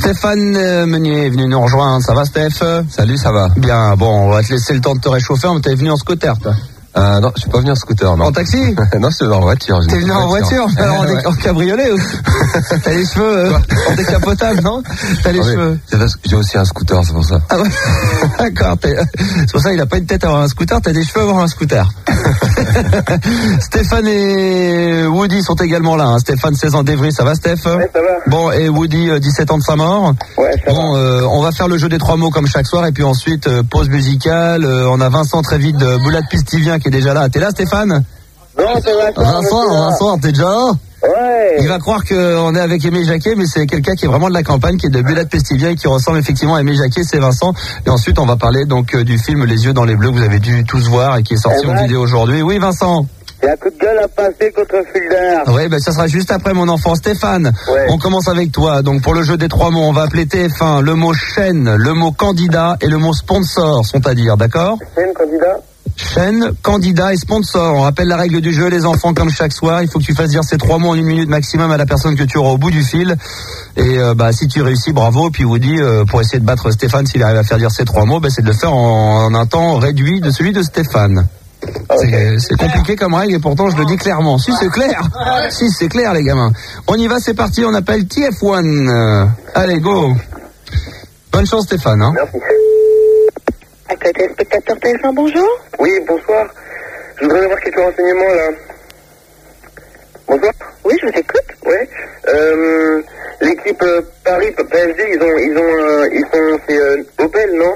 Stéphane Meunier est venu nous rejoindre. Ça va, Steph? Salut, ça va. Bien, bon, on va te laisser le temps de te réchauffer. On t'es venu en scooter, toi? Non, je suis pas venu en scooter, non. En taxi? Non, je suis en voiture. T'es venu en voiture? Alors, en cabriolet ou? T'as les cheveux en décapotable, non? T'as les cheveux. C'est parce que j'ai aussi un scooter, c'est pour ça. Ah ouais. D'accord. C'est pour ça il a pas une tête à avoir un scooter, t'as des cheveux à avoir un scooter. Stéphane et Woody sont également là. Hein. Stéphane, 16 ans d'Evry, ça va, Steph? Ouais, ça va. Bon, et Woody, 17 ans de Saint-Maur. Ouais, ça bon, va. On va faire le jeu des 3 mots comme chaque soir, et puis ensuite, pause musicale. On a Vincent très vite de Boulade Pistivien qui est déjà là. T'es là, Stéphane? Non, c'est Vincent, t'es déjà là? Ouais. Il va croire qu'on est avec Aimé Jacquet, mais c'est quelqu'un qui est vraiment de la campagne, qui est de Boulade Pistivien et qui ressemble effectivement à Aimé Jacquet, c'est Vincent. Et ensuite, on va parler donc du film Les yeux dans les bleus que vous avez dû tous voir et qui est sorti en vidéo aujourd'hui. Oui, Vincent? Il y a un coup de gueule à passer contre Fulder. Oui, ben ça sera juste après mon enfant. Stéphane, ouais. On commence avec toi. Donc pour le jeu des 3 mots, on va appeler TF1 le mot chaîne, le mot candidat et le mot sponsor sont à dire, d'accord? Chaîne, candidat. Chaîne, candidat et sponsor. On rappelle la règle du jeu, les enfants, comme chaque soir. Il faut que tu fasses dire ces 3 mots en 1 minute maximum à la personne que tu auras au bout du fil. Et si tu réussis, bravo. Puis Woody, pour essayer de battre Stéphane, s'il arrive à faire dire ces 3 mots, c'est de le faire en un temps réduit de celui de Stéphane. Okay. C'est compliqué comme règle et pourtant je le dis clairement. Si c'est clair, si c'est clair les gamins. On y va, c'est parti, on appelle TF1. Allez, go. Bonne chance Stéphane. Hein. Merci. Accueil téléspectateur TF1, bonjour. Oui, bonsoir. Je voudrais avoir quelques renseignements là. Bonsoir. Oui, je vous écoute. Ouais. L'équipe Paris PSG, c'est Opel, non?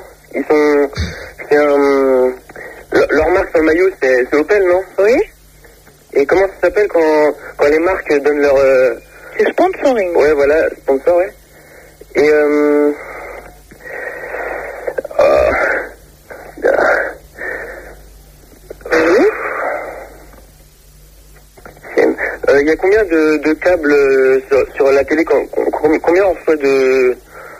Leur marque sur le maillot, c'est Opel, non? Oui. Et comment ça s'appelle quand les marques donnent leur... C'est sponsoring. Ouais, voilà, sponsor, ouais. Et il y a combien de câbles sur la télé? Combien on reçoit de...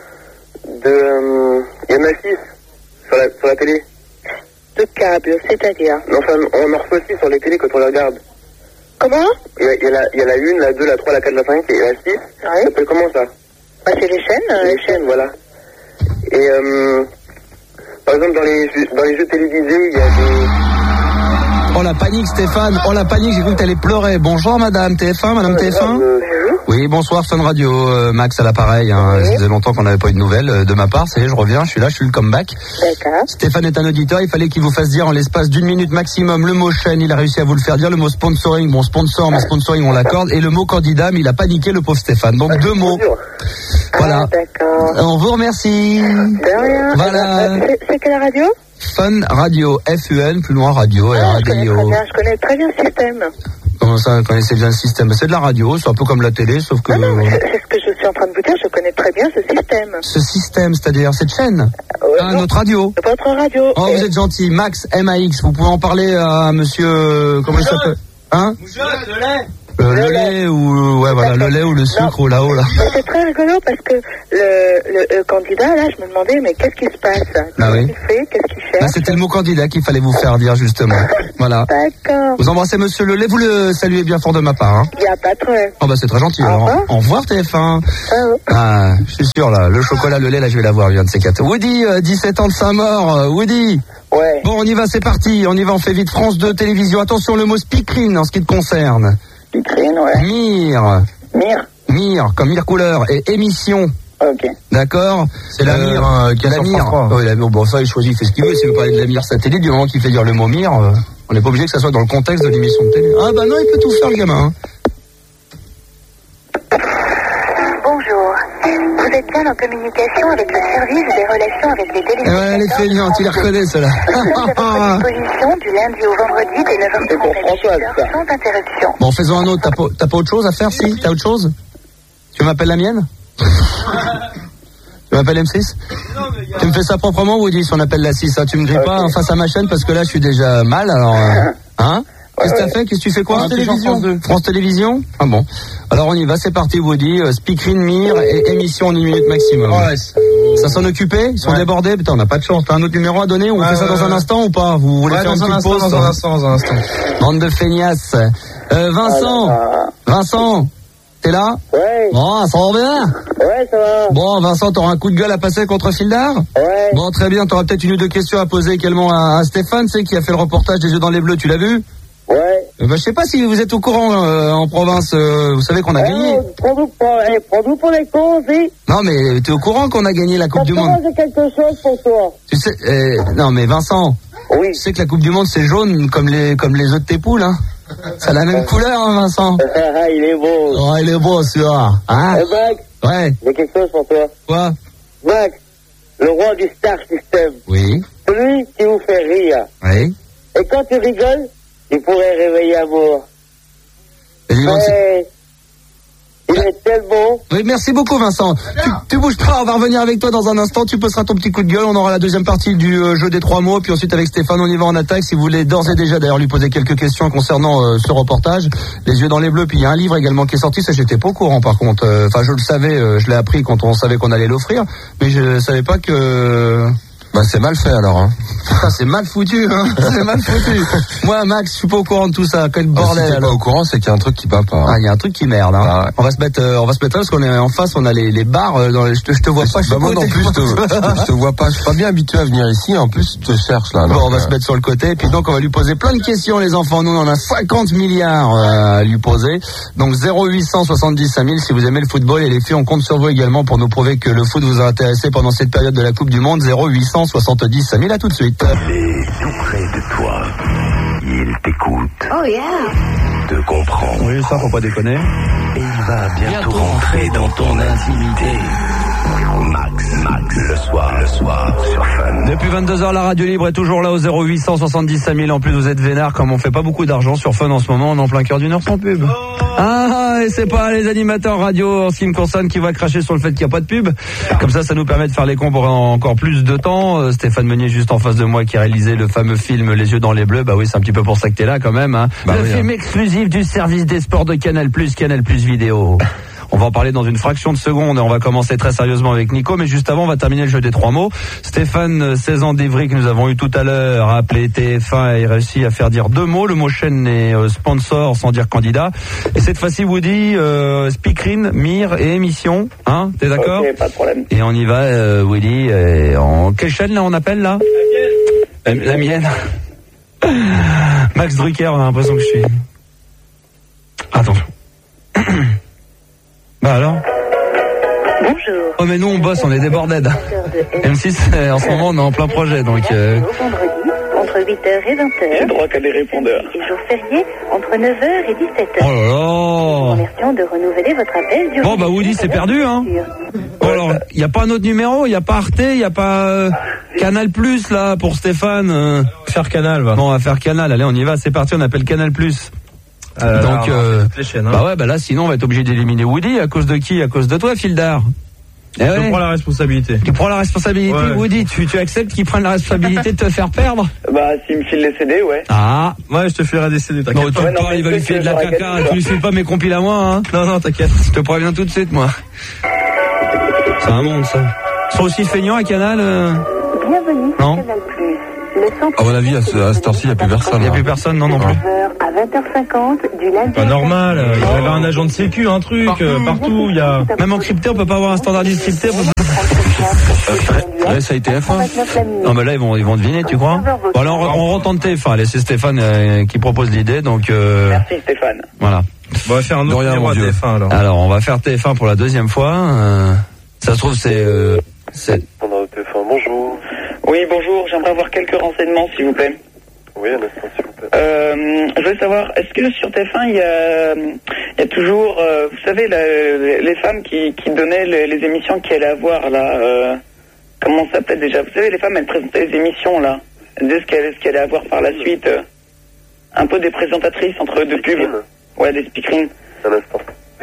Il y en a 6 sur la télé. De câbles, c'est-à-dire? Non, enfin, on en reçoit 6 sur les télés quand on les regarde. Comment? Il y a la 1, la 2, la 3, la 4, la 5 et la 6. Oui. Ça s'appelle comment ça? Bah, c'est les chaînes. Les chaînes, voilà. Et par exemple, dans les jeux télévisés, il y a des... Oh la panique Stéphane, oh la panique, j'ai cru que t'allais pleurer. Bonjour madame TF1, madame TF1. Oui, bonsoir Fun Radio, Max à l'appareil. Hein. Oui. Ça faisait longtemps qu'on n'avait pas eu de nouvelles de ma part. Ça y est, je reviens, je suis là, je suis le comeback. D'accord. Stéphane est un auditeur, il fallait qu'il vous fasse dire en l'espace d'1 minute maximum le mot chaîne, il a réussi à vous le faire dire, le mot sponsoring, bon sponsor, mais sponsoring on l'accorde, et le mot candidat, mais il a paniqué le pauvre Stéphane. Donc 2 mots. Voilà. Ah, d'accord. On vous remercie. De rien. Voilà. C'est quelle radio? Fun Radio, FUN, plus loin radio, Radio. Je connais très bien le système. Comment ça, vous connaissez bien le système? C'est de la radio, c'est un peu comme la télé, sauf que... Non, c'est ce que je suis en train de vous dire, je connais très bien ce système. Ce système, c'est-à-dire cette chaîne? Notre radio. Votre radio. Oh, vous êtes gentil. Max, MAX, vous pouvez en parler à monsieur... Comment il s'appelle? Hein? Le lait. Le lait ou... Ouais, voilà, le lait ou le sucre ou là-haut, là. C'est très rigolo parce que le candidat, là, je me demandais, mais qu'est-ce qui se passe? Qu'est-ce qu'il fait? Qu'est-ce qu'il cherche? C'était le mot candidat qu'il fallait vous faire dire, justement. Voilà. D'accord. Vous embrassez monsieur le lait, vous le saluez bien fort de ma part, hein. Il n'y a pas de problème. Oh, c'est très gentil. Au revoir, TF1. Ah, je suis sûr, là, le chocolat, le lait, là, je vais l'avoir, un de ces 4. Woody, 17 ans de Saint-Maur. Woody. Ouais. Bon, on y va, c'est parti. On y va, on fait vite. France 2, télévision. Attention, le mot speakerine en ce qui te concerne. Speakerine, ouais. Mire, comme mire couleur. Et émission. Ok. D'accord. C'est la mire qui est la mire. Bon, ça, il choisit, il fait ce qu'il veut. S'il veut parler de la mire satellite, du moment qu'il fait dire le mot mire, on n'est pas obligé que ça soit dans le contexte de l'émission de télé. Ah bah non, il peut tout faire, le gamin. Hein. Bonjour. Vous êtes bien en communication avec le service des relations avec les téléspectateurs. Elle est feignante, il les reconnaît, cela. À votre disposition du lundi au vendredi dès 9h30 C'est pour Françoise, ça. sans interruption. Bon, faisons un autre. T'as pas autre chose à faire, si? T'as autre chose? Tu m'appelles la mienne? Tu m'appelles M6? Tu me fais ça proprement, Woody, si on appelle la 6, hein? Tu me grilles pas en face à ma chaîne parce que là, je suis déjà mal, alors... Hein? Qu'est-ce que t'as fait? Qu'est-ce que tu fais quoi? France Télévision. France Télévision? Ah bon. Alors on y va, c'est parti, Woody. Speakerine, mire et émission en 1 minute maximum. Ouais, ça s'en occupait? Ils sont débordés? Putain, on n'a pas de chance. T'as un autre numéro à donner ou on fait ça dans un instant ou pas? Vous voulez faire une petite pause? Dans un instant. Bande de feignasses. Vincent. T'es là? Ouais. Bon, ça va bien? Ouais, ça va. Bon, Vincent, t'auras un coup de gueule à passer contre Fildar? Ouais. Bon, très bien, t'auras peut-être une ou deux questions à poser également à Stéphane, c'est qui a fait le reportage des Yeux dans les Bleus, tu l'as vu? Ouais. Je sais pas si vous êtes au courant en province, vous savez qu'on a gagné. Prends-nous pour les cons aussi. Non, mais t'es au courant qu'on a gagné la Coupe du Monde? J'ai quelque chose pour toi. Tu sais, non mais Vincent, Oui. tu sais que la Coupe du Monde c'est jaune comme les œufs de tes poules, hein? Ça a la même couleur, hein, Vincent? Il est beau. Oh, il est beau, celui-là. Hein? Max, Ouais. j'ai quelque chose pour toi. Quoi? Max, le roi du Star System. Oui. Celui qui vous fait rire. Oui. Et quand tu rigoles, il pourrait réveiller amour. Et dis donc, Ouais. Il est tellement... oui, merci beaucoup Vincent. Tu bouges pas, on va revenir avec toi dans un instant. Tu poseras ton petit coup de gueule. On aura la deuxième partie du jeu des 3 mots. Puis ensuite avec Stéphane, on y va en attaque. Si vous voulez d'ores et déjà d'ailleurs lui poser quelques questions concernant ce reportage, Les Yeux dans les Bleus. Puis il y a un livre également qui est sorti. Ça, j'étais pas au courant par contre. Enfin, je le savais, je l'ai appris quand on savait qu'on allait l'offrir. Mais je savais pas que... Bah c'est mal fait alors, hein. Ça, c'est mal foutu, hein. C'est mal foutu. Moi, Max, je suis pas au courant de tout ça. Quel bordel. Si t'es pas alors. au courant, c'est qu'il y a un truc qui va pas. Ah, il y a un truc qui merde, hein. Ah ouais. On va se mettre là parce qu'on est en face, on a les bars. Je te vois pas. Bah moi non plus, je te vois pas. Je suis pas bien habitué à venir ici. En plus, je te cherche là. Bon, donc, on va se mettre sur le côté. Et puis donc, on va lui poser plein de questions, les enfants. Nous, on en a 50 milliards à lui poser. Donc 0870 5000 si vous aimez le football. Et les filles, on compte sur vous également pour nous prouver que le foot vous a intéressé pendant cette période de la Coupe du Monde. 0870 5000. À tout de suite. Il est tout près de toi. Il t'écoute. Oh yeah. Te comprend. Oui, ça, faut pas déconner. Et il va bientôt rentrer dans ton intimité. Max, le soir, sur Fun. Depuis 22h, la radio libre est toujours là au 0870 5000. En plus, vous êtes vénard, comme on fait pas beaucoup d'argent sur Fun en ce moment, on est en plein cœur d'une heure sans pub. Ah, et c'est pas les animateurs radio en ce qui me concerne qui va cracher sur le fait qu'il n'y a pas de pub. Comme ça nous permet de faire les cons pour encore plus de temps. Stéphane Meunier juste en face de moi qui a réalisé le fameux film Les Yeux dans les Bleus. Bah oui, c'est un petit peu pour ça que t'es là quand même, hein. Bah le oui, film exclusif du service des sports de Canal+ Vidéo. On va en parler dans une fraction de seconde et on va commencer très sérieusement avec Nico. Mais juste avant, on va terminer le jeu des 3 mots. Stéphane, 16 ans d'Ivry, que nous avons eu tout à l'heure, a appelé TF1 et il réussit à faire dire 2 mots. Le mot chaîne est sponsor sans dire candidat. Et cette fois-ci, Woody, speakerine, mire et émission. Hein, t'es d'accord? Ok, pas de problème. Et on y va, Woody. Quelle chaîne là on appelle là? La mienne. Max Drucker, on a l'impression que je suis... Attention. Bah alors? Bonjour. Oh mais nous on bosse, on est débordés. M6 en ce moment on est en plein projet donc... Vendredi, entre 8h et 20h. J'ai droit qu'à des répondeurs. Et jour férié, entre 9h et 17h. Oh là là. Remercions de renouveler votre appel durant... Bon bah Woody c'est perdu hein. Bon alors, il n'y a pas un autre numéro, il n'y a pas Arte, il n'y a pas Canal Plus là pour Stéphane. Faire Canal, va. Bon on va faire Canal, allez on y va, c'est parti, on appelle Canal Plus. Donc, les chaînes, hein. bah ouais, bah là, sinon, on va être obligé d'éliminer Woody. À cause de qui? À cause de toi, Fildar. Eh Je ouais. prends la responsabilité. Tu prends la responsabilité, Ouais. Woody. Tu acceptes qu'il prenne la responsabilité de te faire perdre? Bah, s'il me file les CD, ouais. Ah. Ouais, je te ferai des CD, Non, t'inquiète tu pas. me parles, il va lui filer de la caca. Tu lui files pas mes compiles à moi, hein. Non, t'inquiète. Je te préviens tout de suite, moi. C'est un monde, ça. Ils sont aussi feignants à Canal, Bienvenue Non. sur Canal+. Le centre... À mon avis, à cette heure-ci, il n'y a plus personne. Il n'y a là. plus personne, non, non plus. 9h à 20h50 du lundi... Pas normal. Il y avait un agent de sécu, un truc, partout, il y a... Même encrypté, on peut pas avoir un standardiste crypté. Ouais, ça a été F1. Non, mais là, ils vont deviner, tu crois? Bon, alors, on retente TF1. Allez, c'est Stéphane qui propose l'idée, donc, Merci, Stéphane. voilà. Bon, on va faire un De autre rien, numéro mon à Dieu. TF1, alors. Alors, on va faire TF1 pour la deuxième fois. Ça se trouve, c'est... Pendant le téléphone, bonjour. Oui, bonjour, j'aimerais avoir quelques renseignements, s'il vous plaît. Oui, un instant, s'il vous plaît. Je voulais savoir, est-ce que sur TF1, il y a toujours, vous savez, les femmes qui donnaient les émissions qu'elle allait avoir, là, comment ça s'appelait déjà? Vous savez, les femmes, elles présentaient les émissions, là. Elles disaient ce qu'elle allait avoir par la suite. Un peu des présentatrices entre deux pubs. Ouais, des speakerines. Un instant.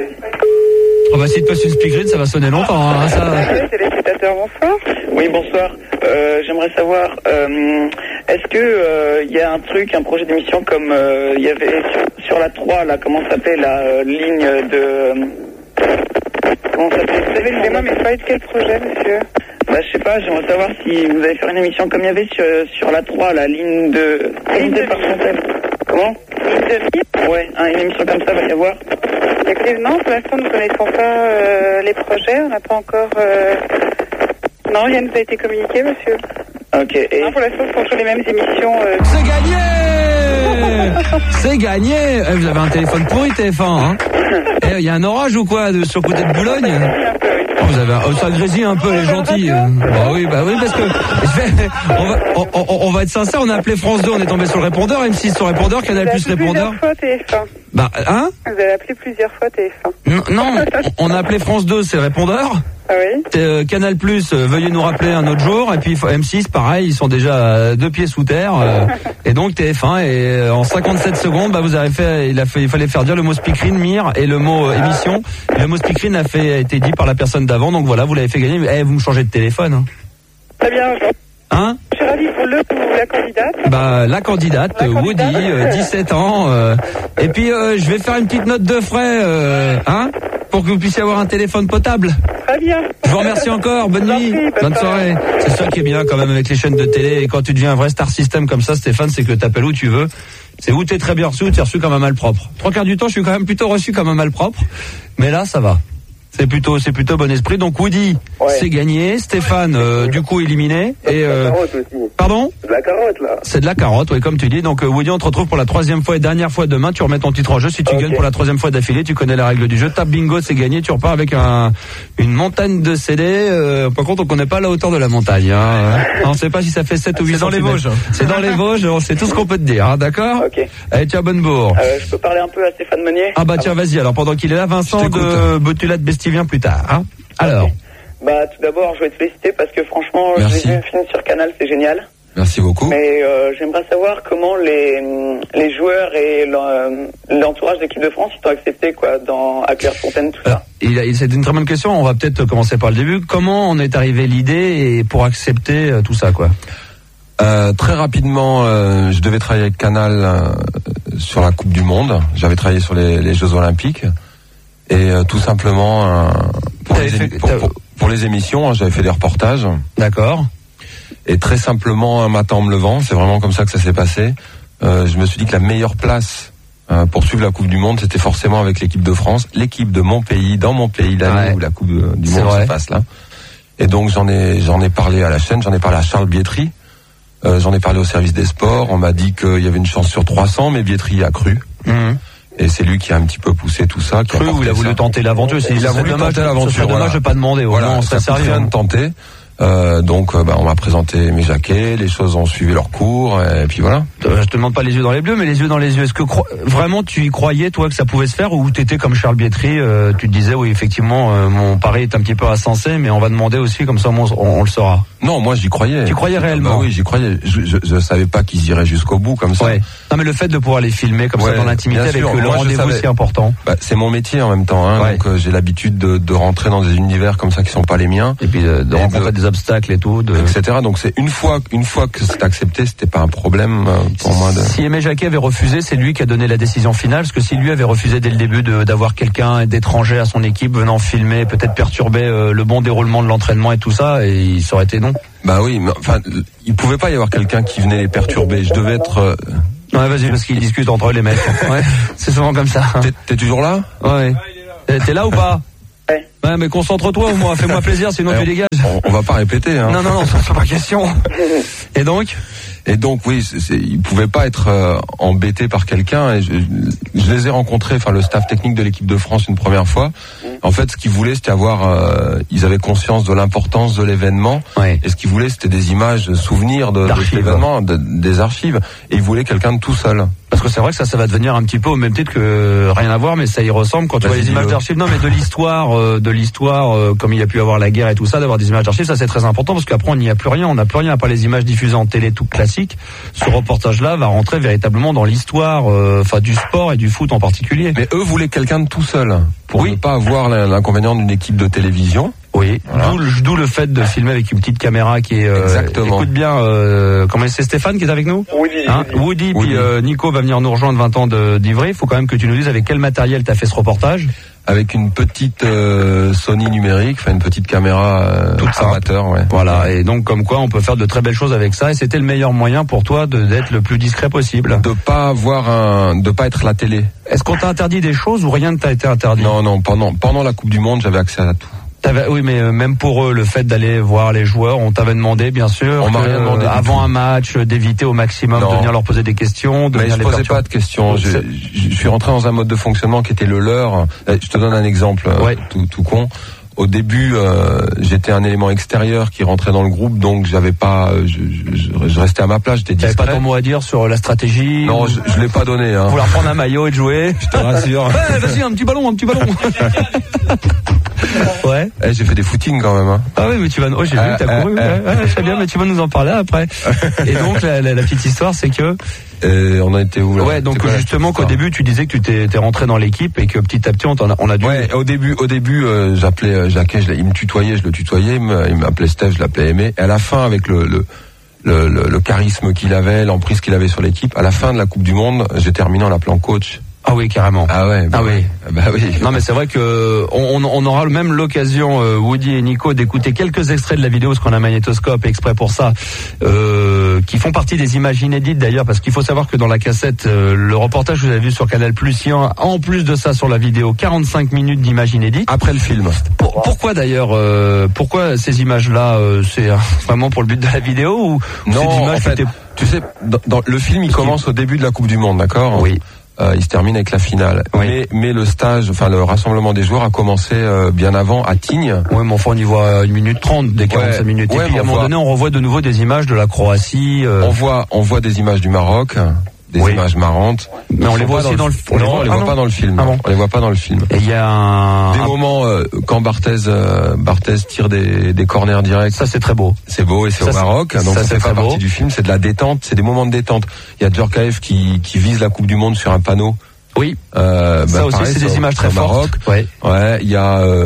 Oh bah, si tu passes une speakerine, ça va sonner longtemps, hein, ça... Téléspectateurs, bonsoir. Oui, bonsoir. J'aimerais savoir, est-ce que il y a un projet d'émission comme il y avait sur la 3, là, comment ça s'appelle, la ligne de... Comment ça s'appelle? Vous savez, excusez-moi, mais ça va être quel projet, monsieur? Bah, je sais pas, j'aimerais savoir si vous allez faire une émission comme il y avait sur la 3, la ligne de... Ligne de par Chantal. Comment? Ligne de vie? Ouais, une émission comme ça va y avoir. Écoutez, non, pour l'instant, nous ne connaissons pas les projets. On n'a pas encore... Non, rien ne nous a été communiqué, monsieur. Ok. Et... Non, pour l'instant, ce sont toujours les mêmes émissions. C'est gagné. C'est gagné. Vous avez un téléphone pourri, TF1, hein. Il y a un orage ou quoi sur le côté de Boulogne? Vous avez ça grésille un peu, les gentils. Bah oui, parce que on va être sincère, on a appelé France 2, on est tombé sur le répondeur, M6 sur le répondeur, Canal Plus répondeur. Plusieurs fois TF1. Bah hein? Vous avez appelé plusieurs fois TF1. Non, on a appelé France 2, c'est le répondeur. Ah oui. Canal Plus, veuillez nous rappeler un autre jour. Et puis M6, pareil, ils sont déjà 2 pieds sous terre. Et donc TF1, et en 57 secondes, bah vous avez fait, il fallait faire dire le mot speakerine, Mire, et le mot émission. Et le mot speakerine a été dit par la personne d'avant. Donc voilà, vous l'avez fait gagner. Vous me changez de téléphone. Hein. Très bien. Hein? Je suis ravie pour la candidate. Bah la candidate, Woody, 17 ans. Et puis je vais faire une petite note de frais, pour que vous puissiez avoir un téléphone potable. Très bien. Je vous remercie encore, bonne nuit, bonne soirée. C'est ça qui est bien quand même avec les chaînes de télé. Et quand tu deviens un vrai star system comme ça, Stéphane, c'est que t'appelles où tu veux. C'est où t'es très bien reçu ou t'es reçu comme un malpropre. 3/4 du temps, je suis quand même plutôt reçu comme un malpropre. Mais là, ça va. C'est plutôt bon esprit. Donc Woody, c'est gagné. Stéphane, du coup éliminer. Et pardon? C'est de la carotte là. C'est de la carotte, oui, comme tu dis. Donc Woody, on te retrouve pour la 3e fois et dernière fois demain. Tu remets ton titre en jeu. Si tu gagnes pour la 3e fois d'affilée, tu connais la règle du jeu. Tape bingo, c'est gagné. Tu repars avec une montagne de CD. Par contre, on connaît pas la hauteur de la montagne. On sait pas si ça fait 7 ou 8 C'est dans les Vosges. C'est dans les Vosges. On sait tout ce qu'on peut te dire, d'accord? Ok. Allez, tiens, bonne bourre. Je peux parler un peu à Stéphane Meunier? Ah bah tiens, vas-y. Alors pendant qu'il est là, Vincent de Botulat de Bestivien plus tard. Hein. Alors. Okay. Bah tout d'abord, je vais te féliciter parce que franchement, j'ai vu un film sur Canal, c'est génial. Merci beaucoup. Mais j'aimerais savoir comment les joueurs et l'entourage de l'équipe de France ils t'ont accepté quoi à Clairefontaine, tout ça. C'est une très bonne question. On va peut-être commencer par le début. Comment on est arrivé l'idée et pour accepter tout ça quoi? Très rapidement, je devais travailler avec Canal sur la Coupe du Monde. J'avais travaillé sur les Jeux Olympiques et tout simplement pour les émissions, j'avais fait des reportages. D'accord. Et très simplement, un matin en me levant, c'est vraiment comme ça que ça s'est passé. Je me suis dit que la meilleure place pour suivre la Coupe du Monde, c'était forcément avec l'équipe de France, l'équipe de mon pays, dans mon pays, l'année où la Coupe du Monde se passe là. Et donc j'en ai parlé à la chaîne, j'en ai parlé à Charles Bietri, j'en ai parlé au service des sports. On m'a dit qu'il y avait une chance sur 300, mais Bietri a cru. Et c'est lui qui a un petit peu poussé tout ça. Cru ou il a voulu tenter l'aventure. Il a voulu tenter l'aventure. C'est dommage de pas demander. Voilà, on ça sert rien de tenter. Donc on m'a présenté mes jaquets, les choses ont suivi leur cours, et puis voilà. Je te demande pas les yeux dans les bleus, mais les yeux dans les yeux. Est-ce que vraiment tu y croyais, toi, que ça pouvait se faire, ou t'étais comme Charles Bietri, tu te disais, oui, effectivement, mon pari est un petit peu insensé, mais on va demander aussi, comme ça on le saura. Non, moi j'y croyais. Tu croyais réellement? Bah oui, j'y croyais. Je savais pas qu'ils iraient jusqu'au bout comme ça. Ouais. Non, mais le fait de pouvoir les filmer comme ça dans l'intimité avec le rendez-vous si important. Bah, c'est mon métier en même temps, hein, donc j'ai l'habitude de rentrer dans des univers comme ça qui sont pas les miens. Et puis de rencontrer des obstacles et tout. Etc. Donc c'est une fois que c'est accepté, c'était pas un problème pour moi. Si Aimé Jacquet avait refusé, c'est lui qui a donné la décision finale. Parce que si lui avait refusé dès le début d'avoir quelqu'un d'étranger à son équipe venant filmer, peut-être perturber le bon déroulement de l'entraînement et tout ça, et ça aurait été non. Bah oui, mais enfin, il pouvait pas y avoir quelqu'un qui venait les perturber. Je devais être. Ouais, vas-y, parce qu'ils discutent entre eux les mecs. Ouais, c'est souvent comme ça. T'es toujours là? Ouais. T'es là ou pas? Ouais, mais concentre-toi au moins, fais-moi plaisir, sinon tu dégages. On va pas répéter, hein. Non, c'est pas question. Et donc, oui, ils pouvaient pas être embêtés par quelqu'un. Et je les ai rencontrés, enfin le staff technique de l'équipe de France une première fois. En fait, ce qu'ils voulaient, c'était ils avaient conscience de l'importance de l'événement. Ouais. Et ce qu'ils voulaient, c'était des images, de souvenirs de l'événement, des archives. Et ils voulaient quelqu'un de tout seul. Parce que c'est vrai que ça va devenir un petit peu au même titre que rien à voir, mais ça y ressemble quand tu vois les images d'archives. Non, mais de l'histoire, comme il y a pu avoir la guerre et tout ça, d'avoir des images d'archives, ça c'est très important parce qu'après on n'y a plus rien, on n'a plus rien à part les images diffusées en télé tout classique. Ce reportage-là va rentrer véritablement dans l'histoire, du sport et du foot en particulier. Mais eux voulaient quelqu'un de tout seul pour ne pas avoir l'inconvénient d'une équipe de télévision. Oui, voilà. D'où le fait de filmer avec une petite caméra qui est... Exactement. Écoute bien, comment c'est Stéphane qui est avec nous? Woody. Puis Nico va venir nous rejoindre 20 ans d'Ivry. Il faut quand même que tu nous dises avec quel matériel tu as fait ce reportage. avec une petite Sony numérique, enfin une petite caméra toute amateur, ouais. Voilà, et donc comme quoi on peut faire de très belles choses avec ça, et c'était le meilleur moyen pour toi d'être le plus discret possible. De pas être la télé. Est-ce qu'on t'a interdit des choses ou rien ne t'a été interdit? Non, pendant la Coupe du Monde, j'avais accès à tout. Oui, mais même pour eux, le fait d'aller voir les joueurs, on t'avait demandé, bien sûr, on m'a rien demandé avant un match, d'éviter au maximum de venir leur poser des questions. Mais je posais pas de questions. Je suis rentré dans un mode de fonctionnement qui était le leur. Je te donne un exemple, tout con. Au début, j'étais un élément extérieur qui rentrait dans le groupe, donc j'avais pas, je restais à ma place, j'étais discret. T'avais pas ton mot à dire sur la stratégie? Non, je l'ai pas donné. Hein. Vouloir prendre un maillot et de jouer? Je te rassure. Vas-y, un petit ballon. Ouais. J'ai fait des footings quand même. Hein. Ah oui, mais tu vas. Oh, j'ai vu que t'as couru. Très bien, mais tu vas nous en parler après. Et donc la petite histoire, c'est que. On a été où là? Ouais, donc justement qu'au début tu disais que tu t'es rentré dans l'équipe et que petit à petit on a dû. Ouais, au début j'appelais Jacquet, il me tutoyait, je le tutoyais, il m'appelait Steph, je l'appelais Aimé. Et à la fin, avec le charisme qu'il avait, l'emprise qu'il avait sur l'équipe, à la fin de la Coupe du Monde, j'ai terminé en l'appelant coach. Ah oui, carrément. Ah ouais. Oui. Bah oui. Non mais c'est vrai que on aura même l'occasion, Woody et Nico, d'écouter quelques extraits de la vidéo, parce qu'on a un magnétoscope exprès pour ça, qui font partie des images inédites d'ailleurs, parce qu'il faut savoir que dans la cassette, le reportage que vous avez vu sur Canal+, il y a en plus de ça sur la vidéo 45 minutes d'images inédites. Après le film. Pourquoi d'ailleurs, pourquoi ces images-là, c'est vraiment pour le but de la vidéo ou non, ces images en fait, tu sais, dans le film, il commence au début de la Coupe du Monde, d'accord? Oui. Il se termine avec la finale. Oui. Mais le stage, enfin le rassemblement des joueurs a commencé bien avant à Tignes. Oui, mais enfin on y voit 1 minute 30 des 45 minutes. Ouais, et puis à un moment donné, on revoit de nouveau des images de la Croatie. On voit des images du Maroc, des images marrantes. Mais on les voit aussi dans le film. On les voit pas dans le film. On les voit pas dans le film. Et il y a des moments quand Barthez tire des corners directs. Ça c'est très beau. C'est beau et c'est au Maroc. Donc ça fait pas partie du film. C'est de la détente. C'est des moments de détente. Il y a Djorkaeff qui vise la Coupe du Monde sur un panneau. Oui. Ça aussi, c'est des images très fortes. Ouais. Il y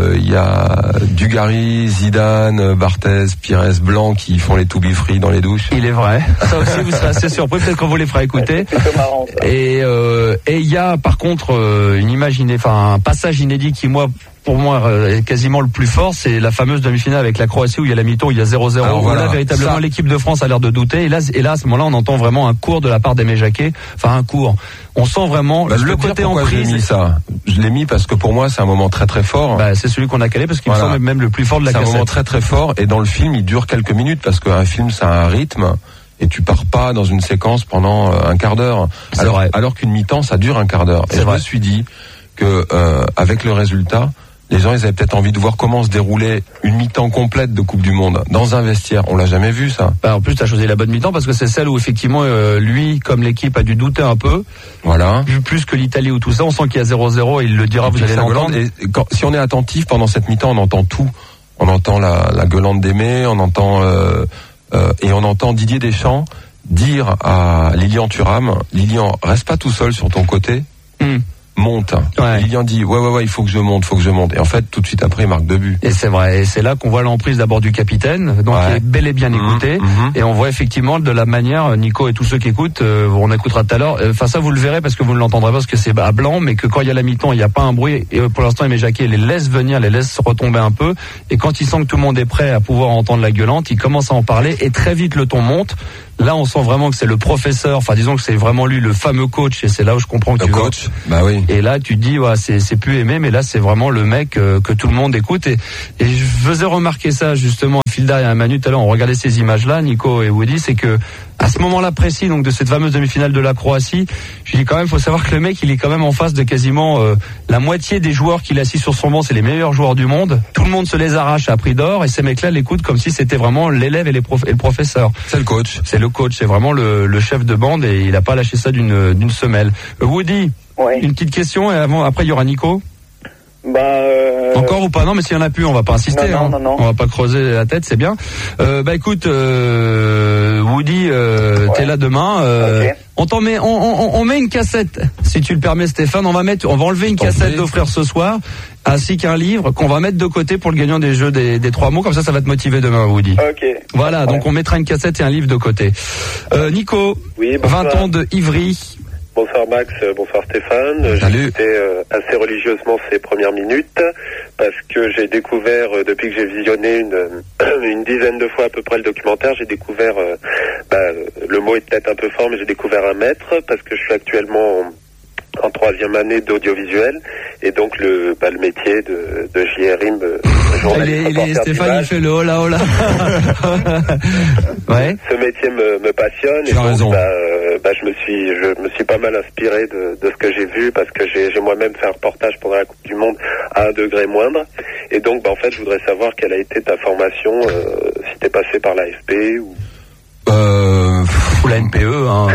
a Dugarry, Zidane, Barthez, Pires, Blanc qui font les to be free dans les douches. Il est vrai. Ça aussi, vous serez assez surpris. Peut-être qu'on vous les fera écouter. C'est plutôt marrant, ça. Et il y a, par contre, un passage inédit qui, pour moi, quasiment le plus fort, c'est la fameuse demi-finale avec la Croatie où il y a la mi-temps, où il y a 0-0. Alors, voilà, véritablement, l'équipe de France a l'air de douter. Et là, à ce moment-là, on entend vraiment un cours de la part d'Aimé Jacquet. Enfin, un cours. On sent vraiment le côté en prise. Je l'ai mis parce que pour moi, c'est un moment très très fort. C'est celui qu'on a calé parce qu'il me semble même le plus fort de la cassette. C'est un moment très très fort. Et dans le film, il dure quelques minutes parce qu'un film, ça a un rythme. Et tu pars pas dans une séquence pendant un quart d'heure. Alors qu'une mi-temps, ça dure un quart d'heure. Et je me suis dit que avec le résultat, les gens, ils avaient peut-être envie de voir comment se déroulait une mi-temps complète de Coupe du Monde dans un vestiaire. On l'a jamais vu, ça. En plus, t'as choisi la bonne mi-temps parce que c'est celle où effectivement, lui, comme l'équipe, a dû douter un peu. Voilà. Plus que l'Italie ou tout ça. On sent qu'il y a 0-0 et il le dira, vous allez l'entendre. Et si on est attentif pendant cette mi-temps, on entend tout. On entend la gueulante d'Aimé, on entend et on entend Didier Deschamps dire à Lilian Thuram, Lilian, reste pas tout seul sur ton côté. Monte. Ouais. Lilian dit ouais, il faut que je monte. Et en fait, tout de suite après, il marque 2 buts. Et c'est vrai. Et c'est là qu'on voit l'emprise d'abord du capitaine, donc qui est bel et bien écouté. Et on voit effectivement de la manière, Nico et tous ceux qui écoutent, on écoutera tout à l'heure. Enfin ça, vous le verrez parce que vous ne l'entendrez pas parce que c'est à blanc, mais que quand il y a la mi-temps, il n'y a pas un bruit. Et pour l'instant, Aimé Jacquet les laisse venir, les laisse retomber un peu. Et quand il sent que tout le monde est prêt à pouvoir entendre la gueulante, il commence à en parler et très vite le ton monte. Là, on sent vraiment que c'est le professeur. Enfin, disons que c'est vraiment lui, le fameux coach. Et c'est là où je comprends que le coach. Bah oui. Et là, tu te dis, c'est plus Aimé, mais là, c'est vraiment le mec que tout le monde écoute. Et je faisais remarquer ça justement à Filda et à Manu tout à l'heure. On regardait ces images-là, Nico et Woody, c'est que à ce moment-là précis, donc de cette fameuse demi-finale de la Croatie, je dis quand même, faut savoir que le mec, il est quand même en face de quasiment la moitié des joueurs qu'il a assis sur son banc, c'est les meilleurs joueurs du monde. Tout le monde se les arrache à prix d'or, et ces mecs-là l'écoutent comme si c'était vraiment l'élève et le professeur. C'est le coach. C'est le coach, c'est vraiment le chef de bande, et il a pas lâché ça d'une semelle. Woody, une petite question, et après il y aura Nico. Encore ou pas? Non, mais s'il y en a plus, on va pas insister. Non. On va pas creuser la tête, c'est bien. Écoute, Woody, t'es là demain. Okay. On met une cassette, si tu le permets, Stéphane. On va enlever une cassette d'offrir ce soir, ainsi qu'un livre qu'on va mettre de côté pour le gagnant des jeux des 3 mots. Comme ça va te motiver demain, Woody. Ok. Voilà, donc on mettra une cassette et un livre de côté. Nico, 20 ans de Ivry. Bonsoir Max, bonsoir Stéphane. Salut. J'ai écouté assez religieusement ces premières minutes parce que j'ai découvert, depuis que j'ai visionné une dizaine de fois à peu près le documentaire, j'ai découvert, le mot est peut-être un peu fort, mais j'ai découvert un maître parce que je suis actuellement en 3e année d'audiovisuel et donc le métier de JRIM, journaliste. Stéphane, il fait le hola hola. Ouais. Ce métier me passionne. Tu as raison. Je me suis pas mal inspiré de ce que j'ai vu parce que j'ai moi-même fait un reportage pendant la Coupe du Monde à 1 degré moindre. Et donc, en fait, je voudrais savoir quelle a été ta formation, si t'es passé par l'AFP ou... Ou la NPE, hein.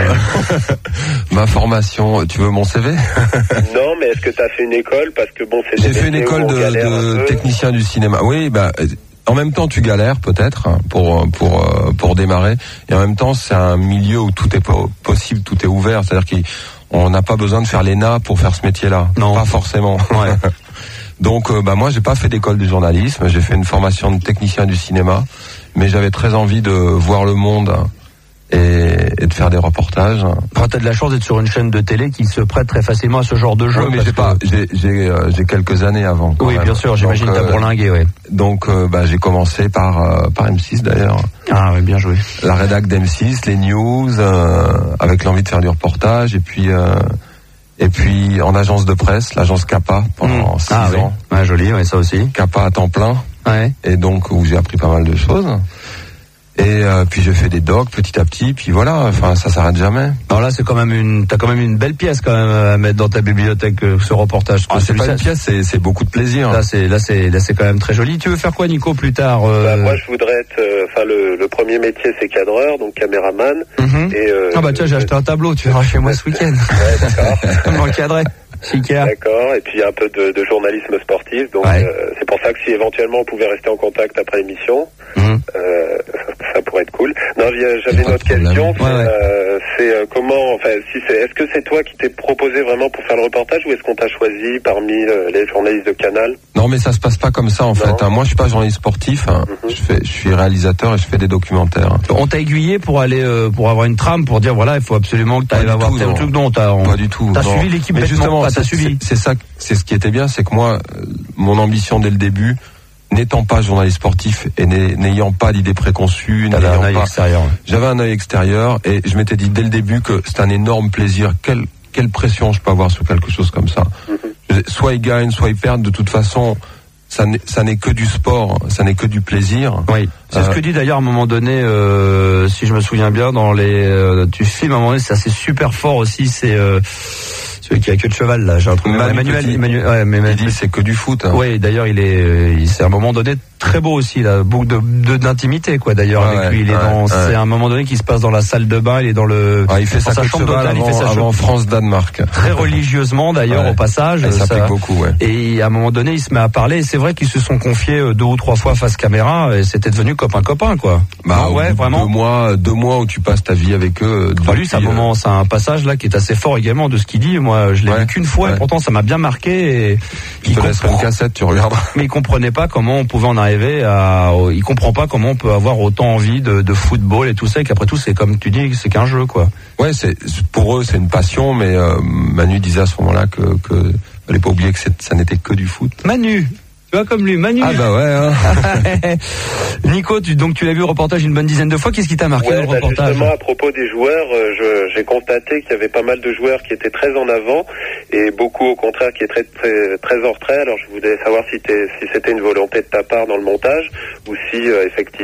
Ma formation, tu veux mon CV? Non, mais est-ce que tu as fait une école? Parce que bon, c'est J'ai fait une école de technicien du cinéma. Oui, en même temps, tu galères peut-être pour démarrer, et en même temps, c'est un milieu où tout est possible, tout est ouvert. C'est-à-dire qu'on n'a pas besoin de faire l'ENA pour faire ce métier-là. Non, pas forcément. Ouais. Donc, moi, j'ai pas fait d'école de journalisme. J'ai fait une formation de technicien du cinéma, mais j'avais très envie de voir le monde et de faire des reportages. Enfin, t'as de la chance d'être sur une chaîne de télé qui se prête très facilement à ce genre de jeu. Oui, mais j'ai quelques années avant. Oui, même. Bien sûr, j'imagine que t'as bourlingué, ouais. Donc, j'ai commencé par M6 d'ailleurs. Ah oui, bien joué. La rédac d'M6, les news, avec l'envie de faire du reportage, et puis en agence de presse, l'agence Kappa pendant 6 ans. Ouais, joli, ouais, ça aussi. Kappa à temps plein. Ouais. Et donc où j'ai appris pas mal de choses. Et puis j'ai fait des docs petit à petit, puis voilà, enfin ça s'arrête jamais. Alors là, t'as quand même une belle pièce quand même à mettre dans ta bibliothèque, ce reportage. C'est pas une pièce, c'est beaucoup de plaisir. Là c'est quand même très joli. Tu veux faire quoi, Nico, plus tard? Moi je voudrais être, le premier métier c'est cadreur, donc caméraman. Mm-hmm. Tiens, j'ai acheté un tableau, tu verras chez moi ce week-end. Ouais, d'accord. Comment encadrer? D'accord, et puis un peu de journalisme sportif, donc c'est pour ça que si éventuellement on pouvait rester en contact après l'émission, ça pourrait être cool. Non, j'avais une autre question, c'est comment, est-ce que c'est toi qui t'es proposé vraiment pour faire le reportage ou est-ce qu'on t'a choisi parmi les journalistes de Canal? Non, mais ça se passe pas comme ça en fait. Moi, je suis pas journaliste sportif. Je suis réalisateur et je fais des documentaires. On t'a aiguillé pour aller pour avoir une trame, pour dire voilà, il faut absolument que tu ailles avoir tel truc. Non, pas du tout. T'as suivi l'équipe, mais justement, t'as suivi. C'est ça, c'est ce qui était bien, c'est que moi, mon ambition dès le début, n'étant pas journaliste sportif et n'ayant pas d'idées préconçues, j'avais un œil extérieur et je m'étais dit dès le début que c'est un énorme plaisir. Quelle pression je peux avoir sur quelque chose comme ça. Soit ils gagnent, soit ils perdent. De toute façon, ça n'est que du sport, ça n'est que du plaisir. Oui, c'est ce que dit d'ailleurs à un moment donné, si je me souviens bien, dans tu filmes à un moment donné, c'est assez super fort aussi, c'est celui qui a queue de cheval là, j'ai un truc. Emmanuel dit c'est que du foot. Hein. Oui, d'ailleurs c'est à un moment donné très beau aussi là, beaucoup d'intimité quoi d'ailleurs avec lui. C'est à un moment donné qui se passe dans la salle de bain, il est dans il fait sa chambre d'hôtel, avant France-Danemark. Très religieusement d'ailleurs au passage. Ça pique beaucoup. Ouais. Et à un moment donné il se met à parler. Et c'est vrai qu'ils se sont confiés 2 ou 3 fois face caméra et c'était devenu copain quoi. Vraiment. 2 mois où tu passes ta vie avec eux. Lui c'est un passage là qui est assez fort également de ce qu'il dit. Moi je l'ai vu qu'une fois et pourtant ça m'a bien marqué. Et il te laisse une cassette, tu regardes. Mais il comprenait pas comment on pouvait en arriver il comprend pas comment on peut avoir autant envie de football et tout ça, et qu'après tout c'est comme tu dis, c'est qu'un jeu quoi. Ouais, pour eux c'est une passion, mais Manu disait à ce moment-là que fallait pas oublier que ça n'était que du foot. Manu, tu vois comme lui, Manu. Ah bah ouais. Nico, tu l'as vu au reportage une bonne dizaine de fois. Qu'est-ce qui t'a marqué dans le reportage? Justement, à propos des joueurs, j'ai constaté qu'il y avait pas mal de joueurs qui étaient très en avant et beaucoup au contraire qui étaient très en retrait. Alors je voulais savoir si c'était une volonté de ta part dans le montage ou si effectivement